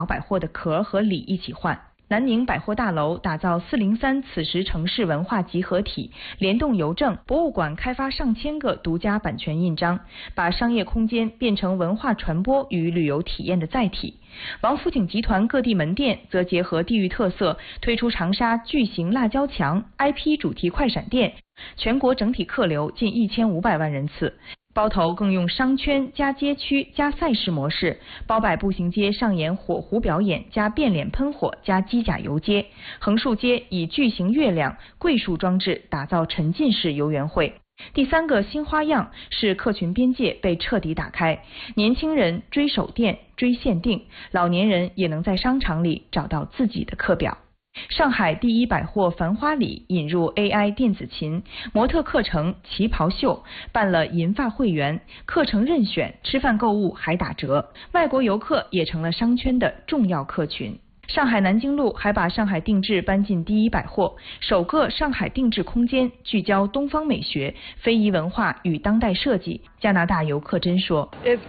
百货的壳和里一起换。南宁百货大楼打造403此时城市文化集合体，联动邮政、博物馆开发上千个独家版权印章，把商业空间变成文化传播与旅游体验的载体。王府井集团各地门店则结合地域特色，推出长沙巨型辣椒墙、IP 主题快闪店，全国整体客流近1500万人次。包头更用商圈加街区加赛事模式，包柏步行街上演火狐表演加变脸喷火加机甲游街，横竖街以巨型月亮、桂树装置打造沉浸式游园会。第3个新花样是客群边界被彻底打开，年轻人追手店、追限定，老年人也能在商场里找到自己的课表。上海第一百货繁花里引入 AI 电子琴、模特课程、旗袍秀，办了银发会员，课程任选，吃饭购物还打折，外国游客也成了商圈的重要客群。上海南京路还把上海定制搬进第一百货，首个上海定制空间聚焦东方美学、非遗文化与当代设计。加拿大游客真说：“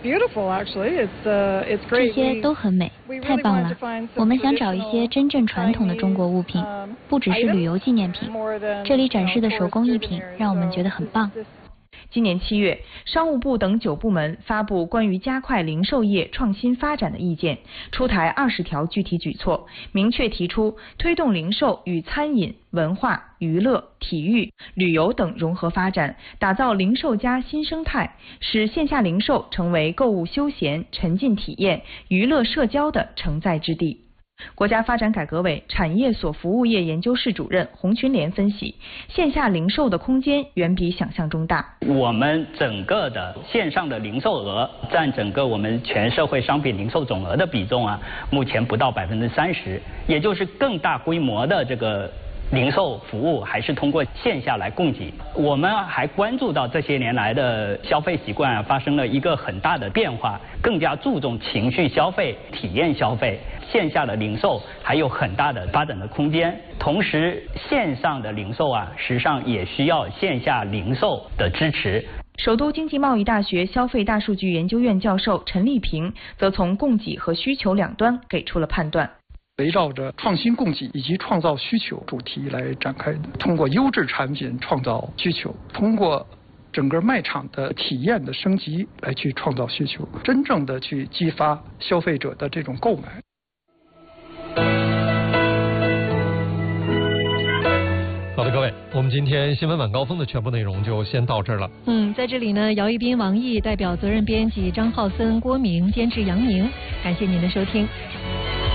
这些都很美，太棒了！我们想找一些真正传统的中国物品，不只是旅游纪念品。这里展示的手工艺品让我们觉得很棒。” 今年7月，商务部等9部门发布关于加快零售业创新发展的意见，出台20条具体举措，明确提出推动零售与餐饮、文化、娱乐、体育、旅游等融合发展，打造零售加新生态，使线下零售成为购物休闲、沉浸体验、娱乐社交的承载之地。国家发展改革委产业所服务业研究室主任洪群莲分析，线下零售的空间远比想象中大。 我们整个的线上的零售额占整个我们全社会商品零售总额的比重目前不到30%，也就是更大规模的这个零售服务还是通过线下来供给。我们还关注到这些年来的消费习惯发生了一个很大的变化，更加注重情绪消费、体验消费。线下的零售还有很大的发展的空间，同时线上的零售实际上也需要线下零售的支持。 首都经济贸易大学消费大数据研究院教授陈立平则从供给和需求两端给出了判断。 围绕着创新供给以及创造需求主题来展开的，通过优质产品创造需求，通过整个卖场的体验的升级来去创造需求，真正的去激发消费者的这种购买。 好的，各位，我们今天新闻晚高峰的全部内容就先到这儿了。 在这里呢，姚一斌、王毅代表责任编辑张浩森、郭明，监制杨宁，感谢您的收听。